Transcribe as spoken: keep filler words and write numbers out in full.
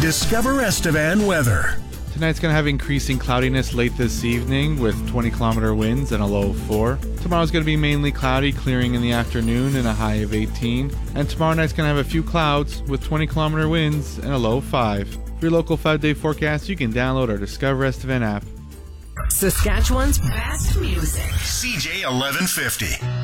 Discover Estevan weather. Tonight's going to have increasing cloudiness late this evening with twenty kilometer winds and a low of four. Tomorrow's going to be mainly cloudy, clearing in the afternoon and a high of eighteen. And tomorrow night's going to have a few clouds with twenty kilometer winds and a low of five. For your local five-day forecast, you can download our Discover Estevan app. Saskatchewan's best music. C J eleven fifty.